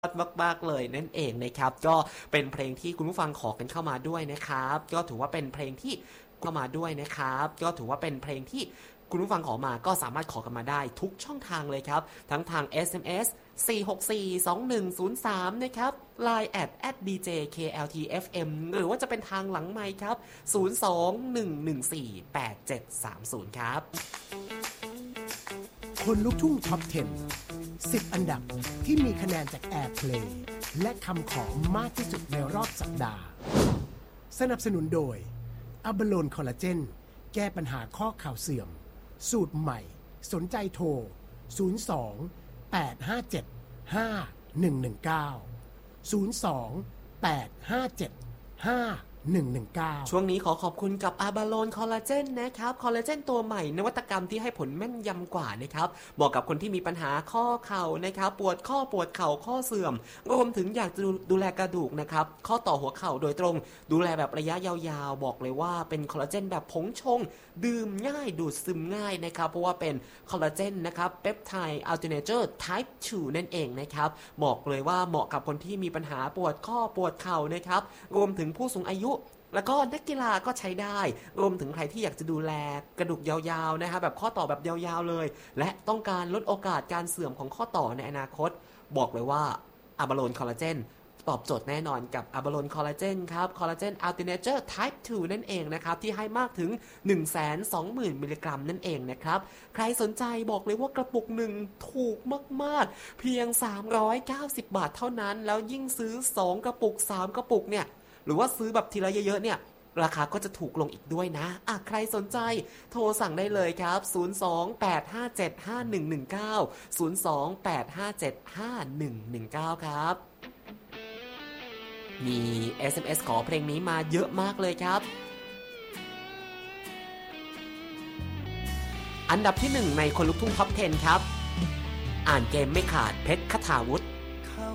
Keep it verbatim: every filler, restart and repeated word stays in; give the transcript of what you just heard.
มากๆเลยนั่นเองนะครับก็เป็นเพลงที่คุณผู้ฟังขอกันเข้ามาด้วยนะครับก็ถือว่าเป็นเพลงที่เข้ามาด้วยนะครับก็ถือว่าเป็นเพลงที่คุณผู้ฟังขอมาก็สามารถขอกันมาได้ทุกช่องทางเลยครับทั้งทาง เอส เอ็ม เอส สี่หกสี่ สองหนึ่งศูนย์สาม นะครับ ไลน์ แอท แอท ดี เจ เค แอล ที เอฟ เอ็ม หรือว่าจะเป็นทางหลังไมค์ครับศูนย์ สอง หนึ่ง หนึ่ง สี่ แปด เจ็ด สาม ศูนย์ครับคนลุกทุ่งท็อป สิบ สิบ อันดับที่มีคะแนนจาก Airplay และคำขอมากที่สุดในรอบสัปดาห์สนับสนุนโดยอัลโลนคอลลาเจนแก้ปัญหาข้อเข่าเสื่อมสูตรใหม่สนใจโทรศูนย์ สอง แปด ห้า เจ็ด ห้า หนึ่ง หนึ่ง เก้า ศูนย์ สอง แปด ห้า เจ็ด ห้า หนึ่ง หนึ่ง เก้าช่วงนี้ขอขอบคุณกับอาบาโลนคอลลาเจนนะครับคอลลาเจนตัวใหม่นวัตกรรมที่ให้ผลแม่นยำกว่านะครับเหมาะกับคนที่มีปัญหาข้อเข่านะครับปวดข้อปวดเข่าข้อเสื่อมรวมถึงอยากจะดูแลกระดูกนะครับข้อต่อหัวเข่าโดยตรงดูแลแบบระยะยาวๆบอกเลยว่าเป็นคอลลาเจนแบบผงชงดื่มง่ายดูดซึมง่ายนะครับเพราะว่าเป็นคอลลาเจนนะครับเปปไทด์อัลเทอร์เนเจอร์ไทป์ทูนั่นเองนะครับบอกเลยว่าเหมาะกับคนที่มีปัญหาปวดข้อปวดเข่านะครับรวมถึงผู้สูงอายุแล้วก็นักกีฬาก็ใช้ได้รวมถึงใครที่อยากจะดูแลกระดูกยาวๆนะครับแบบข้อต่อแบบยาวๆเลยและต้องการลดโอกาสการเสื่อมของข้อต่อในอนาคตบอกเลยว่าอะบาโลนคอลลาเจนตอบโจทย์แน่นอนกับอะบาโลนคอลลาเจนครับคอลลาเจนอัลเทอร์เนเจอร์ไทป์ทูนั่นเองนะครับที่ให้มากถึง หนึ่งแสนสองหมื่น มิลลิกรัมนั่นเองนะครับใครสนใจบอกเลยว่ากระปุกหนึ่งถูกมากๆเพียงสามร้อยเก้าสิบบาทเท่านั้นแล้วยิ่งซื้อสองกระปุกสามกระปุกเนี่ยหรือว่าซื้อแบบทีละเยอะๆเนี่ยราคาก็จะถูกลงอีกด้วยนะอ่ะใครสนใจโทรสั่งได้เลยครับศูนย์ สอง แปด ห้า เจ็ด ห้า หนึ่ง หนึ่ง เก้า ศูนย์ สอง แปด ห้า เจ็ด ห้า หนึ่ง หนึ่ง เก้าครับมี เอส เอ็ม เอส ขอเพลงนี้มาเยอะมากเลยครับอันดับที่หนึ่งในคนลุกทุ่งท็อป สิบครับอ่านเกมไม่ขาดเพชรคทาวุฒิ